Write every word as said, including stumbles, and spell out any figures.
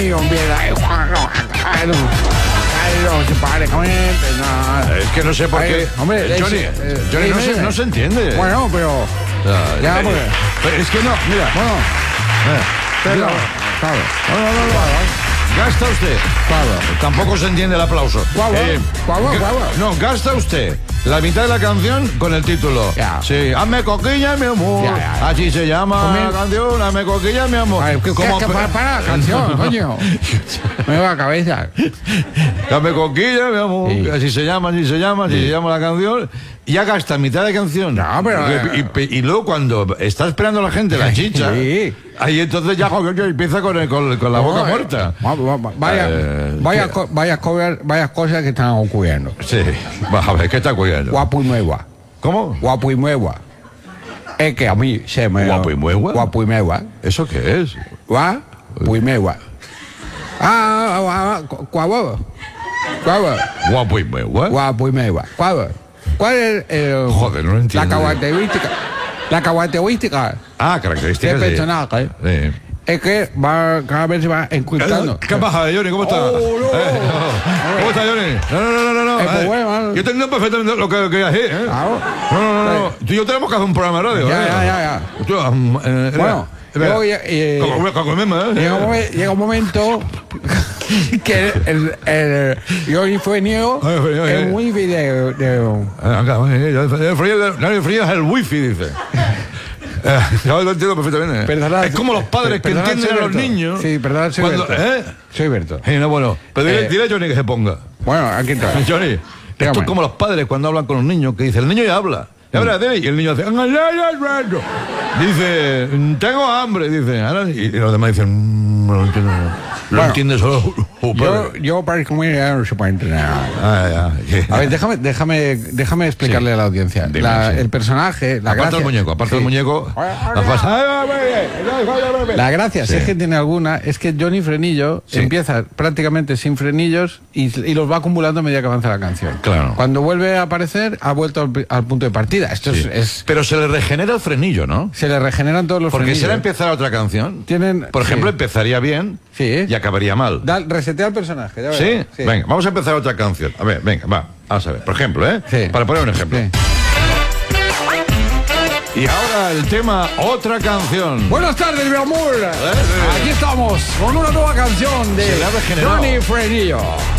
Es que no sé por qué. Hombre, Johnny, es, eh, Johnny no, dime. se, no se entiende. Bueno, pero. Ya, Ya, eh, pues. pero es que no, mira. Bueno, eh, pero. mira. Claro. No, no, no, no. Gasta usted. Claro. Tampoco se entiende el aplauso. Guau, guau. Eh, Guau, guau, ga- guau. No, gasta usted la mitad de la canción con el título. Ya. Sí, hazme coquilla, mi amor. Ya, ya, ya. Así se llama Comi- la canción, hazme coquilla, mi amor. Ay, ¿qué, Como qué, pe- para, para la canción, coño? Me va la cabeza. Hazme coquilla, mi amor. Sí. Así se llama, así se llama, así Sí. se llama la canción. Y ya gasta mitad de canción. No, pero- Y, y- y luego cuando está esperando la gente la chicha, Sí. ahí entonces ya joder, empieza con, el- con, con la boca No, eh, muerta. va- va- va- Vaya, Eh, vaya, ¿qué? co- vaya co- varias cosas que están ocurriendo. Sí. Va, a ver, ¿qué está cuidando? Guapo y nueva. ¿Cómo? Guapo y nueva. Es que a mí se me. ¿Guapo y nueva? Guapo y nueva. ¿Eso qué es? Guapo y nueva. Ah, ah, ah, cu- guapo. Guapo. Guapo y nueva. Guapo y nueva. Guapo. ¿Cuál es el, Joder, no lo entiendo. la característica? La característica Ah, del características de... personaje Sí. es que va, cada vez se va encultando. ¿Qué pasa, Johnny? ¿Cómo estás? Oh, no. Eh, ¿Cómo estás, Johnny? No, no, no, no, no. Eh, pues eh, bueno. Yo entiendo perfectamente lo que querías decir, ¿eh? Claro. No, no, no, no. Tú y yo tenemos que hacer un programa de radio, Ya, ¿eh? ya, ya, ya. Hostia, mm, eh, Bueno, espera, luego espera. ya- eh, Caco- cacomema, ¿eh? Llega un, momen- llega un momento que el, el, Johnny Fuenio Ay, Fuenio, es eh. muy de, de- Ah, acá, eh, el frío, no, el frío es el wifi, dice. Eh, yo lo entiendo perfectamente. Perdona, es como los padres que perdona, entienden soy a los Berto. niños. Sí, perdón, soy cuando, Berto. ¿eh? Soy Berto. Eh, no, bueno, pero dile, Eh. dile a Johnny que se ponga. Bueno, aquí está. Johnny, esto Dígame. es como los padres cuando hablan con los niños, que dice, el niño ya habla. Y habla de él, y el niño hace... Dice, tengo hambre, dice. Ahora, y los demás dicen, "Mm, no lo entiendo. Lo Bueno, entiende solo un Yo, padre". yo para comer ya no se puede entrenar. Ah, ya. A ver, déjame, déjame, déjame explicarle Sí. a la audiencia. Dime, La- sí. El personaje, la Aparte gracia... del muñeco, aparte Sí. del muñeco. La fase- La gracia, si Sí. es que tiene alguna, es que Johnny Frenillo Sí. empieza prácticamente sin frenillos y, y los va acumulando a medida que avanza la canción. Claro. Cuando vuelve a aparecer, ha vuelto al, al punto de partida. Esto Sí. es, es- Pero se le regenera el frenillo, ¿no? Se le regeneran todos los Porque si frenillos. ahora empezara otra canción, Tienen- por ejemplo, sí. empezaría bien Sí. y acabaría mal. Da- resetea el personaje. ya ¿Sí? verás. Venga, vamos a empezar otra canción. A ver, venga, va. Vamos a ver. Por ejemplo, ¿eh? Sí. Para poner un ejemplo. Sí. Y ahora el tema Otra Canción. Buenas tardes, mi amor. eh. Aquí estamos con una nueva canción de Se le ha regenerado. Johnny Frenillo.